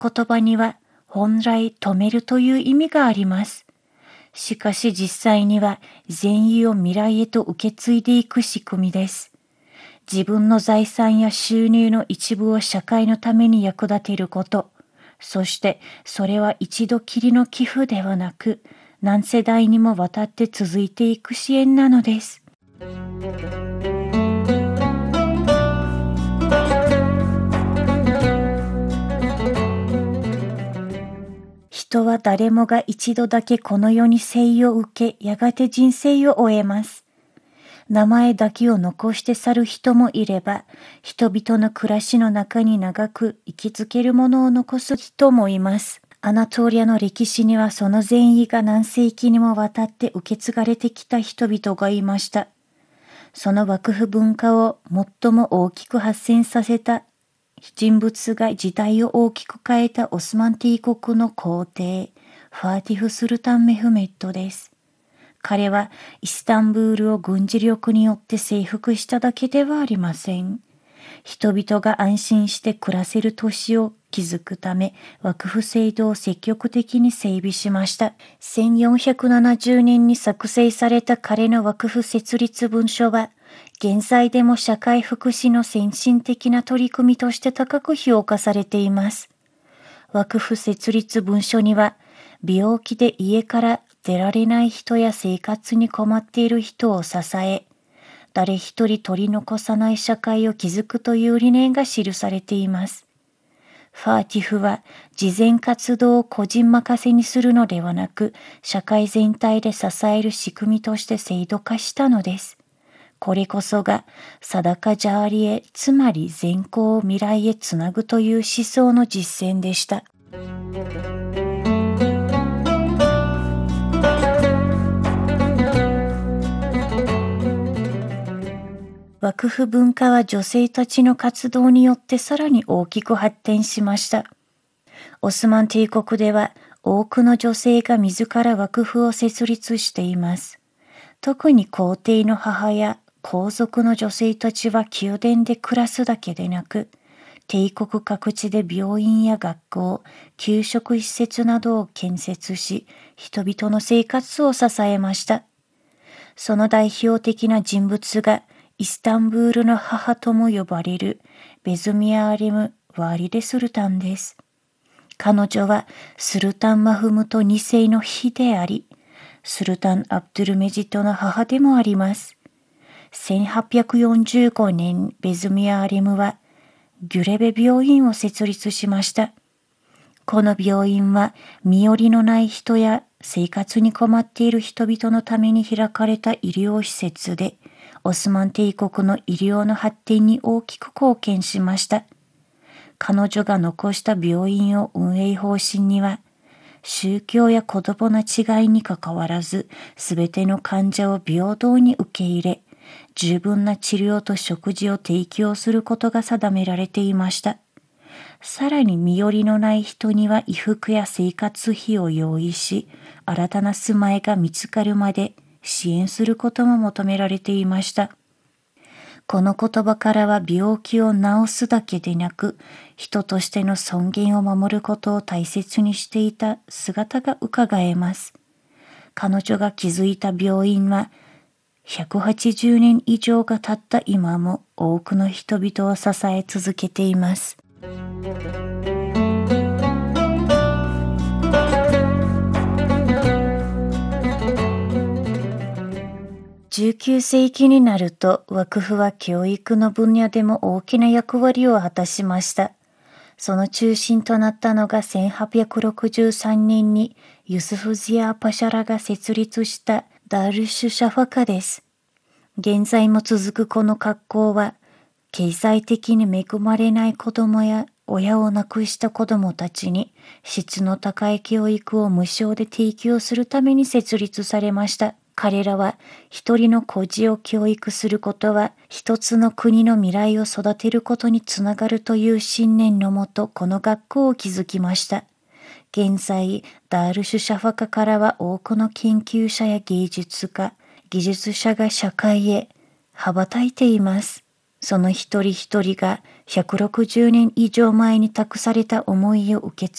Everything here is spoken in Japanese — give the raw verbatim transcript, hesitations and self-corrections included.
言葉には本来止めるという意味があります。しかし実際には善意を未来へと受け継いでいく仕組みです。自分の財産や収入の一部を社会のために役立てること、そしてそれは一度きりの寄付ではなく、何世代にもわたって続いていく支援なのです。人は誰もが一度だけこの世に生を受け、やがて人生を終えます。名前だけを残して去る人もいれば、人々の暮らしの中に長く生き続けるものを残す人もいます。アナトリアの歴史にはその善意が何世紀にもわたって受け継がれてきた人々がいました。その幕府文化を最も大きく発展させた人物が時代を大きく変えたオスマン帝国の皇帝、ファーティフ・スルタン・メフメットです。彼はイスタンブールを軍事力によって征服しただけではありません。人々が安心して暮らせる都市を築くため、幕府制度を積極的に整備しました。せんよんひゃくななじゅうねんに作成された彼の幕府設立文書は、現在でも社会福祉の先進的な取り組みとして高く評価されています。幕府設立文書には、病気で家から出られない人や生活に困っている人を支え、誰一人取り残さない社会を築くという理念が記されています。ファーティフは慈善活動を個人任せにするのではなく、社会全体で支える仕組みとして制度化したのです。これこそがサダカジャーリエ、つまり善行を未来へつなぐという思想の実践でした。幕府文化は女性たちの活動によってさらに大きく発展しました。オスマン帝国では多くの女性が自ら幕府を設立しています。特に皇帝の母や皇族の女性たちは宮殿で暮らすだけでなく、帝国各地で病院や学校、給食施設などを建設し、人々の生活を支えました。その代表的な人物が、イスタンブールの母とも呼ばれるベズミアーレム・ワーリデ・スルタンです。彼女はスルタン・マフムトにせいの妃であり、スルタン・アブドゥルメジッドの母でもあります。せんはっぴゃくよんじゅうごねん、ベズミアーレムはギュレベ病院を設立しました。この病院は身寄りのない人や生活に困っている人々のために開かれた医療施設で、オスマン帝国の医療の発展に大きく貢献しました。彼女が残した病院を運営方針には、宗教や子供の違いにかかわらず、すべての患者を平等に受け入れ、十分な治療と食事を提供することが定められていました。さらに身寄りのない人には衣服や生活費を用意し、新たな住まいが見つかるまで支援することも求められていました。この言葉からは病気を治すだけでなく、人としての尊厳を守ることを大切にしていた姿が伺えます。彼女が築いた病院は、ひゃくはちじゅうねん以上が経った今も多くの人々を支え続けています。じゅうきゅうせいきになると幕府は教育の分野でも大きな役割を果たしました。その中心となったのがせんはっぴゃくろくじゅうさんねんにユスフ・ジヤー・パシャラが設立したダールシュ・シャファカです。現在も続くこの学校は、経済的に恵まれない子供や親を亡くした子供たちに質の高い教育を無償で提供するために設立されました。彼らは一人の孤児を教育することは一つの国の未来を育てることにつながるという信念のもとこの学校を築きました。現在、ダールシュシャファカからは多くの研究者や芸術家、技術者が社会へ羽ばたいています。その一人一人がひゃくろくじゅうねん以上前に託された思いを受け